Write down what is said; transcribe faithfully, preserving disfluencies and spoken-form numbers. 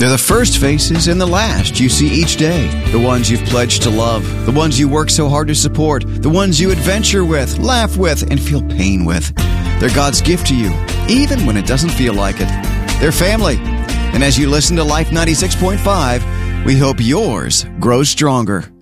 They're the first faces and the last you see each day. The ones you've pledged to love. The ones you work so hard to support. The ones you adventure with, laugh with, and feel pain with. They're God's gift to you, even when it doesn't feel like it. They're family. And as you listen to Life ninety-six point five, we hope yours grows stronger.